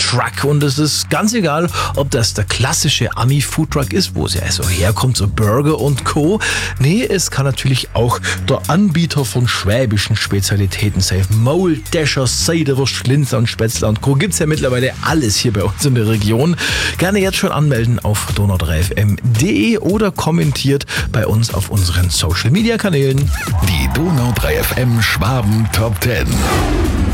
Truck. Und es ist ganz egal, ob das der klassische Ami-Foodtruck ist, wo es ja so herkommt, so Burger und Co. Nee, es kann natürlich auch der Anbieter von schwäbischen Spezialitäten sein. Maultascher, Ciderwurst, Schlinzer und Spätzle und Co. Gibt's ja mittlerweile alles hier bei uns in der Region. Gerne jetzt schon anmelden auf donau3fm.de oder kommentiert bei uns auf unseren Social-Media-Kanälen. Die Donau 3 FM Schwaben Top 10.